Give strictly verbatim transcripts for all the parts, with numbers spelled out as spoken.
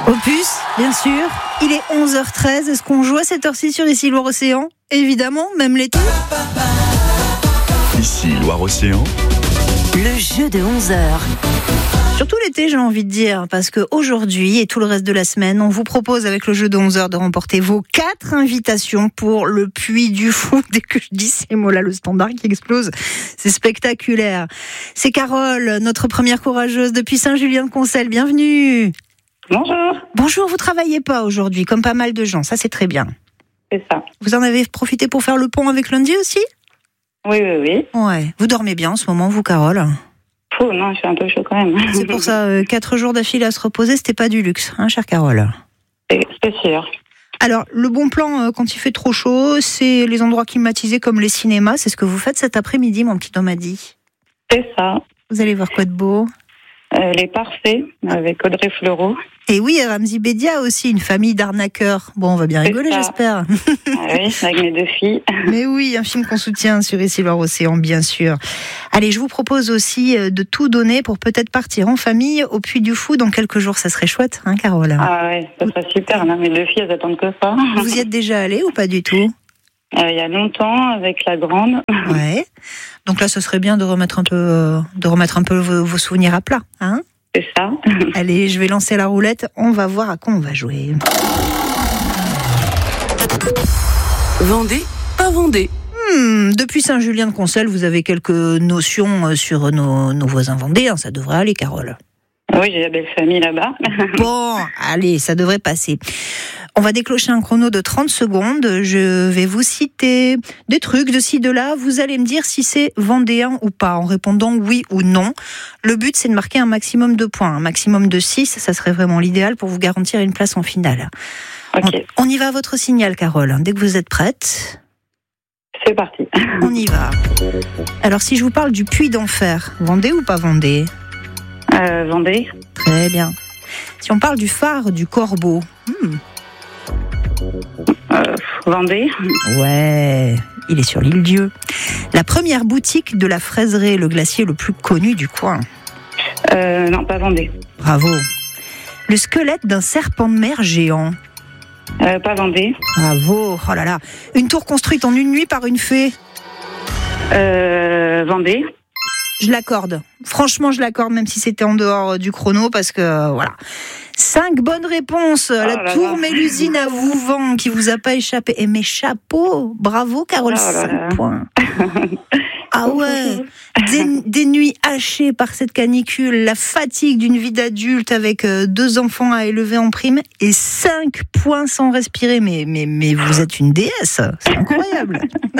Opus, bien sûr. Il est onze heures treize. Est-ce qu'on joue à cette heure-ci sur Ici Loire-Océan ? Évidemment, même l'été. Ici Loire-Océan. Le jeu de onze heures. Surtout l'été, j'ai envie de dire, parce qu'aujourd'hui et tout le reste de la semaine, on vous propose avec le jeu de onze heures de remporter vos quatre invitations pour le Puy du Fou. Dès que je dis ces mots-là, le standard qui explose, c'est spectaculaire. C'est Carole, notre première courageuse depuis Saint-Julien-de-Concelles. Bienvenue. Bonjour. Bonjour, vous travaillez pas aujourd'hui, comme pas mal de gens, ça c'est très bien. C'est ça. Vous en avez profité pour faire le pont avec lundi aussi ? Oui, oui, oui. Ouais. Vous dormez bien en ce moment, vous, Carole ? Fou, non, je suis un peu chaud quand même. C'est pour ça, euh, quatre jours d'affilée à se reposer, c'était pas du luxe, hein, chère Carole ? C'est, c'est sûr. Alors, le bon plan, euh, quand il fait trop chaud, c'est les endroits climatisés comme les cinémas. C'est ce que vous faites cet après-midi, mon petit homme a dit. C'est ça. Vous allez voir quoi de beau ? Euh, les Parfaits, avec Audrey Fleurot. Et oui, Ramzi Bedia aussi, une famille d'arnaqueurs. Bon, on va bien C'est rigoler, ça. j'espère. Ah oui, avec mes deux filles. Mais oui, un film qu'on soutient sur Ici Loire-Océan, bien sûr. Allez, je vous propose aussi de tout donner pour peut-être partir en famille au Puy du Fou dans quelques jours. Ça serait chouette, hein, Carole ? Ah ouais, ça serait super. Là, mes deux filles, elles attendent que ça. Vous y êtes déjà allé ou pas du tout ? Euh, il y a longtemps, avec la grande. Ouais. Donc là, ce serait bien de remettre un peu, euh, de remettre un peu vos, vos souvenirs à plat, hein ? C'est ça. Allez, je vais lancer la roulette. On va voir à quoi on va jouer. Vendée, pas Vendée. Hmm, depuis Saint-Julien-de-Concelles, vous avez quelques notions sur nos, nos voisins vendéens. Ça devrait aller, Carole. Oui, j'ai la belle famille là-bas. Bon, allez, ça devrait passer. On va déclencher un chrono de trente secondes. Je vais vous citer des trucs de ci, de là. Vous allez me dire si c'est vendéen ou pas, en répondant oui ou non. Le but, c'est de marquer un maximum de points. Un maximum de six, ça serait vraiment l'idéal pour vous garantir une place en finale. Ok, On, on y va à votre signal, Carole. Dès que vous êtes prête, c'est parti. on y va. Alors, si je vous parle du Puy d'Enfer, Vendée ou pas Vendée ? Euh, Vendée. Très bien. Si on parle du phare du Corbeau, hmm, Euh, Vendée. ouais, il est sur l'île Dieu. La première boutique de la fraiserie, le glacier le plus connu du coin. Euh, non, pas Vendée. Bravo. Le squelette d'un serpent de mer géant. Euh, pas Vendée. Bravo. Oh là là. Une tour construite en une nuit par une fée. Euh, Vendée. Je l'accorde. Franchement, je l'accorde, même si c'était en dehors du chrono, parce que, euh, voilà. Cinq bonnes réponses. Oh la là tour là. Mélusine à Vouvant, qui vous a pas échappé. Et mes chapeaux. Bravo, Carole, Oh là cinq là. points. Ah ouais. Des, des nuits hachées par cette canicule, la fatigue d'une vie d'adulte avec euh, deux enfants à élever en prime et cinq points sans respirer. Mais, mais, mais vous êtes une déesse. C'est incroyable.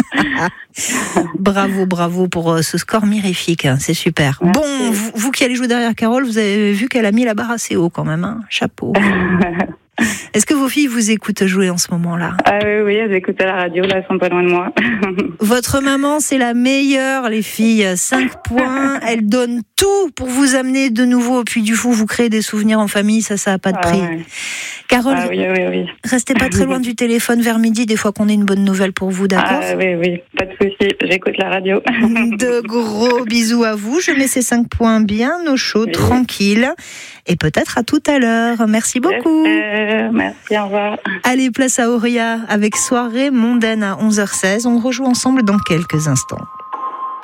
Bravo, bravo pour euh, ce score mirifique. C'est super. Merci. Bon, vous, vous qui allez jouer derrière Carole, vous avez vu qu'elle a mis la barre assez haut quand même. Hein. Chapeau. Est-ce que vos filles vous écoutent jouer en ce moment-là ? Ah oui, oui, elles écoutent à la radio, là, elles sont pas loin de moi. Votre maman, c'est la meilleure, les filles. cinq points. Elle donne tout pour vous amener de nouveau au Puy du Fou. Vous créez des souvenirs en famille, ça, ça n'a pas de Ah prix. ouais. Carole, Ah oui, oui, oui. restez pas très loin du téléphone vers midi, des fois qu'on ait une bonne nouvelle pour vous, d'accord ? Ah oui, oui, pas de souci, j'écoute la radio. De gros bisous à vous. Je mets ces cinq points bien au chaud, Oui. tranquille. Et peut-être à tout à l'heure. Merci beaucoup. Euh, merci, au revoir. Allez, place à Auria avec soirée mondaine à onze heures seize. On rejoue ensemble dans quelques instants.